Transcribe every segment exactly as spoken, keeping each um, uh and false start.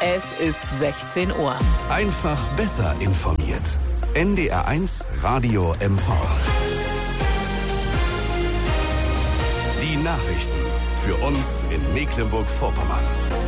Es ist sechzehn Uhr. Einfach besser informiert. N D R eins Radio M V. Die Nachrichten für uns in Mecklenburg-Vorpommern.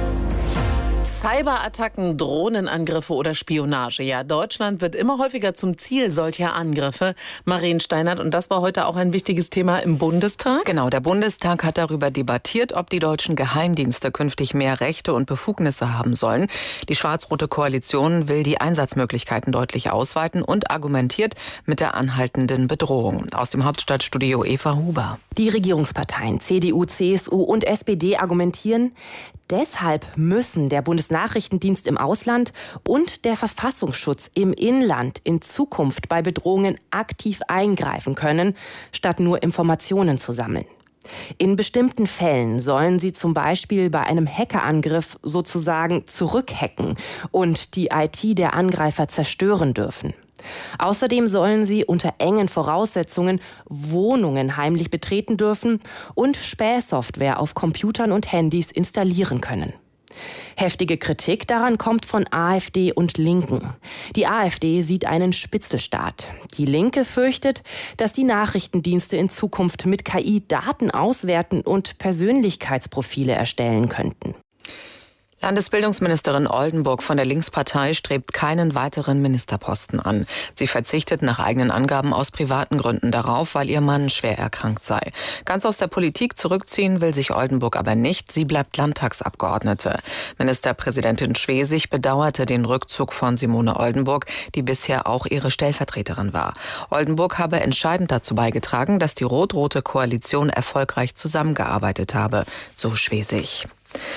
Cyberattacken, Drohnenangriffe oder Spionage. Ja, Deutschland wird immer häufiger zum Ziel solcher Angriffe. Maren Steinert, und das war heute auch ein wichtiges Thema im Bundestag? Genau, der Bundestag hat darüber debattiert, ob die deutschen Geheimdienste künftig mehr Rechte und Befugnisse haben sollen. Die schwarz-rote Koalition will die Einsatzmöglichkeiten deutlich ausweiten und argumentiert mit der anhaltenden Bedrohung. Aus dem Hauptstadtstudio Eva Huber. Die Regierungsparteien C D U, C S U und S P D argumentieren, deshalb müssen der Bundesnachrichtendienst im Ausland und der Verfassungsschutz im Inland in Zukunft bei Bedrohungen aktiv eingreifen können, statt nur Informationen zu sammeln. In bestimmten Fällen sollen sie zum Beispiel bei einem Hackerangriff sozusagen zurückhacken und die I T der Angreifer zerstören dürfen. Außerdem sollen sie unter engen Voraussetzungen Wohnungen heimlich betreten dürfen und Spähsoftware auf Computern und Handys installieren können. Heftige Kritik daran kommt von AfD und Linken. Die AfD sieht einen Spitzelstaat. Die Linke fürchtet, dass die Nachrichtendienste in Zukunft mit K I Daten auswerten und Persönlichkeitsprofile erstellen könnten. Landesbildungsministerin Oldenburg von der Linkspartei strebt keinen weiteren Ministerposten an. Sie verzichtet nach eigenen Angaben aus privaten Gründen darauf, weil ihr Mann schwer erkrankt sei. Ganz aus der Politik zurückziehen will sich Oldenburg aber nicht. Sie bleibt Landtagsabgeordnete. Ministerpräsidentin Schwesig bedauerte den Rückzug von Simone Oldenburg, die bisher auch ihre Stellvertreterin war. Oldenburg habe entscheidend dazu beigetragen, dass die rot-rote Koalition erfolgreich zusammengearbeitet habe, so Schwesig.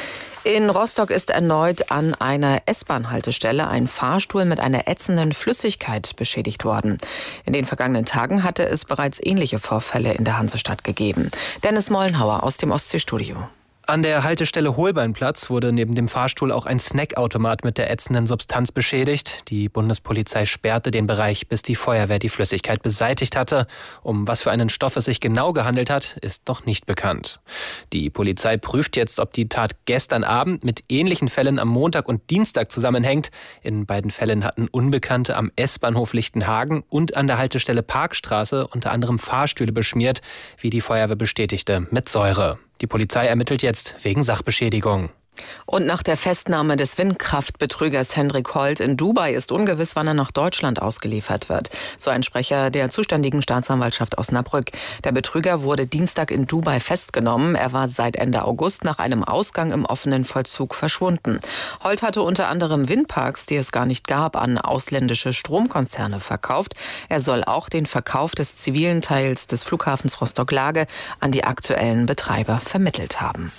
In Rostock ist erneut an einer S-Bahn-Haltestelle ein Fahrstuhl mit einer ätzenden Flüssigkeit beschädigt worden. In den vergangenen Tagen hatte es bereits ähnliche Vorfälle in der Hansestadt gegeben. Dennis Mollenhauer aus dem Ostseestudio. An der Haltestelle Holbeinplatz wurde neben dem Fahrstuhl auch ein Snackautomat mit der ätzenden Substanz beschädigt. Die Bundespolizei sperrte den Bereich, bis die Feuerwehr die Flüssigkeit beseitigt hatte. Um was für einen Stoff es sich genau gehandelt hat, ist noch nicht bekannt. Die Polizei prüft jetzt, ob die Tat gestern Abend mit ähnlichen Fällen am Montag und Dienstag zusammenhängt. In beiden Fällen hatten Unbekannte am S-Bahnhof Lichtenhagen und an der Haltestelle Parkstraße unter anderem Fahrstühle beschmiert, wie die Feuerwehr bestätigte, mit Säure. Die Polizei ermittelt jetzt wegen Sachbeschädigung. Und nach der Festnahme des Windkraftbetrügers Hendrik Holt in Dubai ist ungewiss, wann er nach Deutschland ausgeliefert wird. So ein Sprecher der zuständigen Staatsanwaltschaft Osnabrück. Der Betrüger wurde Dienstag in Dubai festgenommen. Er war seit Ende August nach einem Ausgang im offenen Vollzug verschwunden. Holt hatte unter anderem Windparks, die es gar nicht gab, an ausländische Stromkonzerne verkauft. Er soll auch den Verkauf des zivilen Teils des Flughafens Rostock-Lage an die aktuellen Betreiber vermittelt haben.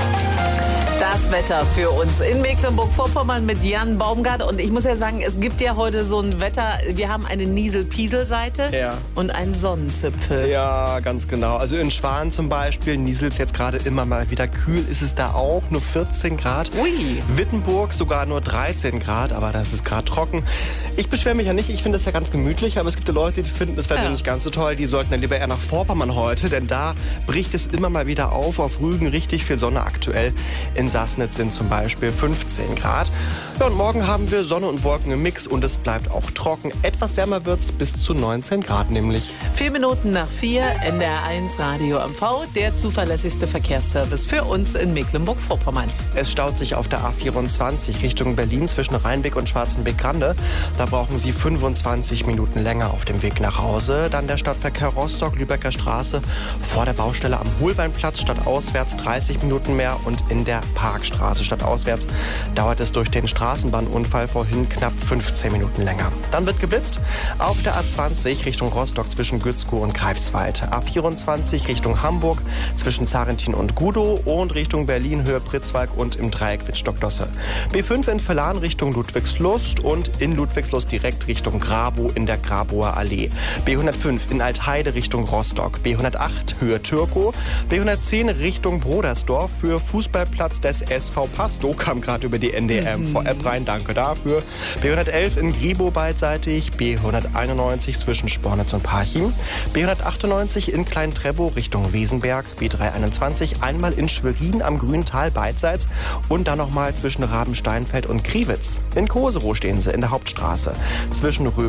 Das Wetter für uns in Mecklenburg-Vorpommern mit Jan Baumgart. Und ich muss ja sagen, es gibt ja heute so ein Wetter. Wir haben eine Niesel-Piesel-Seite ja. und einen Sonnenzipfel. Ja, ganz genau. Also in Schwan zum Beispiel, Niesel ist jetzt gerade immer mal wieder kühl. Ist es da auch nur vierzehn Grad. Ui. Wittenburg sogar nur dreizehn Grad, aber das ist gerade trocken. Ich beschwere mich ja nicht, ich finde das ja ganz gemütlich. Aber es gibt ja Leute, die finden das Wetter ja. nicht ganz so toll. Die sollten dann lieber eher nach Vorpommern heute, denn da bricht es immer mal wieder auf. Auf Rügen richtig viel Sonne aktuell. In Sassnitz sind zum Beispiel fünfzehn Grad. Ja, und morgen haben wir Sonne und Wolken im Mix und es bleibt auch trocken. Etwas wärmer wird es bis zu neunzehn Grad nämlich. Vier Minuten nach vier, N D R eins Radio M V, der zuverlässigste Verkehrsservice für uns in Mecklenburg-Vorpommern. Es staut sich auf der A vierundzwanzig Richtung Berlin zwischen Rheinbeck und Schwarzenbeck-Grande. Da brauchen Sie fünfundzwanzig Minuten länger auf dem Weg nach Hause. Dann der Stadtverkehr Rostock, Lübecker Straße, vor der Baustelle am Holbeinplatz stadtauswärts dreißig Minuten mehr und in der Parkstraße stadtauswärts dauert es durch den Straßenbahnunfall vorhin knapp fünfzehn Minuten länger. Dann wird geblitzt auf der A zwanzig Richtung Rostock zwischen Gützkow und Greifswald. A vierundzwanzig Richtung Hamburg zwischen Zarentin und Gudow und Richtung Berlin Höhe Pritzwalk und im Dreieck Wittstock-Dosse. B fünf in Verlan Richtung Ludwigslust und in Ludwigslust direkt Richtung Grabow in der Grabower Allee. B hundertfünf in Altheide Richtung Rostock. B hundertacht Höhe Türkow. B hundertzehn Richtung Brodersdorf für Fußballplatz des S S V Pasto kam gerade über die N D R M V-App rein, danke dafür. B hundertelf in Gribo beidseitig, B hunderteinundneunzig zwischen Spornitz und Parchim, B hundertachtundneunzig in Klein-Treppow Richtung Wesenberg, B dreihunderteinundzwanzig einmal in Schwerin am Grüntal beidseits und dann nochmal zwischen Rabensteinfeld und Kriwitz. In Koserow stehen sie in der Hauptstraße. Zwischen Röben